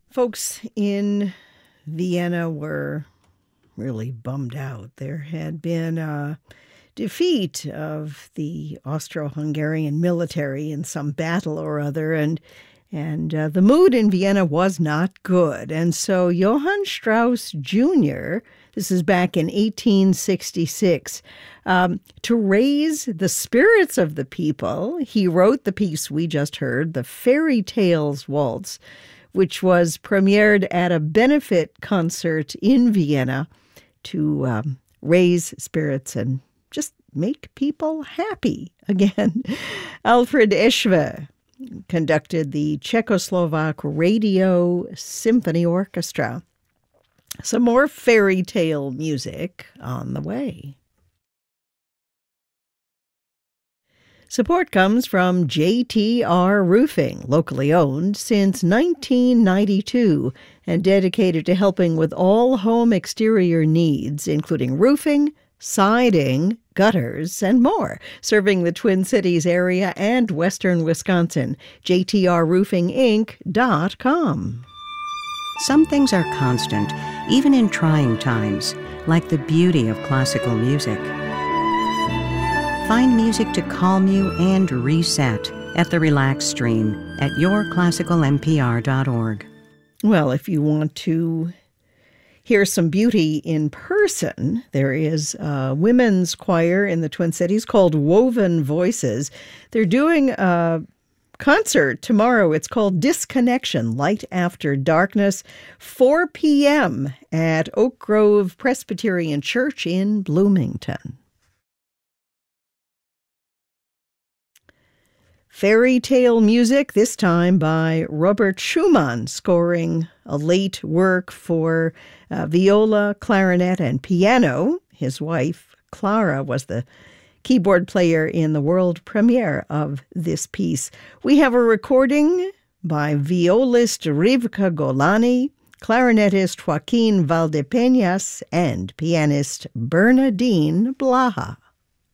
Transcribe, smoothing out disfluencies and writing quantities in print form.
Folks in Vienna were really bummed out. There had been a defeat of the Austro-Hungarian military in some battle or other, and the mood in Vienna was not good. And so Johann Strauss Jr., this is back in 1866, to raise the spirits of the people, he wrote the piece we just heard, the Fairy Tales Waltz, which was premiered at a benefit concert in Vienna to raise spirits and just make people happy again. Alfred Eschwe conducted the Czechoslovak Radio Symphony Orchestra. Some more fairy tale music on the way. Support comes from JTR Roofing, locally owned since 1992 and dedicated to helping with all home exterior needs, including roofing, siding, gutters, and more, serving the Twin Cities area and western Wisconsin. JTRRoofingInc.com. Some things are constant, even in trying times, like the beauty of classical music. Find music to calm you and reset at the Relax Stream at yourclassicalmpr.org. Well, if you want to hear some beauty in person, there is a women's choir in the Twin Cities called Woven Voices. They're doing a concert tomorrow. It's called Disconnection, Light After Darkness, 4 p.m. at Oak Grove Presbyterian Church in Bloomington. Fairy tale music, this time by Robert Schumann, scoring a late work for viola, clarinet, and piano. His wife, Clara, was the keyboard player in the world premiere of this piece. We have a recording by violist Rivka Golani, clarinetist Joaquin Valdepeñas, and pianist Bernadine Blaha.